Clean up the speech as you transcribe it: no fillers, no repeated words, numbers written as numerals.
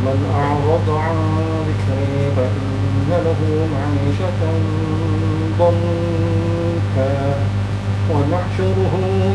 ومن أعرض عن ذكري فإن له معيشة ضنكا ونحشره